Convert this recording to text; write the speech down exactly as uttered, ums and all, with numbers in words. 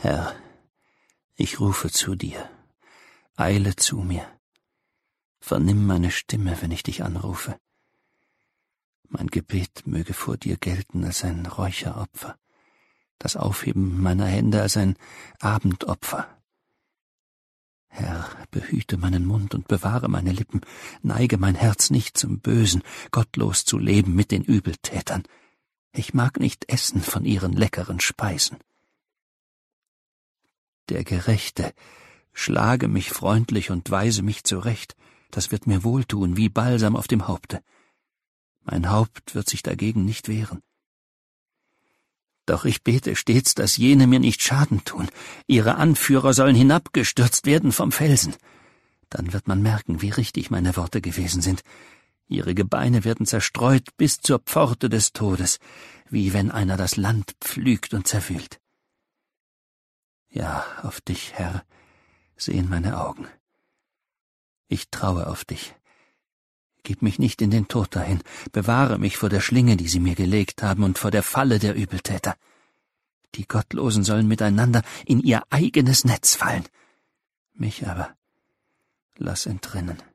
Herr, ich rufe zu dir, eile zu mir. Vernimm meine Stimme, wenn ich dich anrufe. Mein Gebet möge vor dir gelten als ein Räucheropfer, das Aufheben meiner Hände als ein Abendopfer. Herr, behüte meinen Mund und bewahre meine Lippen, neige mein Herz nicht zum Bösen, gottlos zu leben mit den Übeltätern. Ich mag nicht essen von ihren leckeren Speisen. Der Gerechte, schlage mich freundlich und weise mich zurecht, das wird mir wohltun wie Balsam auf dem Haupte. Mein Haupt wird sich dagegen nicht wehren. Doch ich bete stets, dass jene mir nicht Schaden tun. Ihre Anführer sollen hinabgestürzt werden vom Felsen. Dann wird man merken, wie richtig meine Worte gewesen sind. Ihre Gebeine werden zerstreut bis zur Pforte des Todes, wie wenn einer das Land pflügt und zerwühlt. Ja, auf dich, Herr, sehen meine Augen. Ich traue auf dich. Gib mich nicht in den Tod dahin, bewahre mich vor der Schlinge, die sie mir gelegt haben, und vor der Falle der Übeltäter. Die Gottlosen sollen miteinander in ihr eigenes Netz fallen. Mich aber lass entrinnen.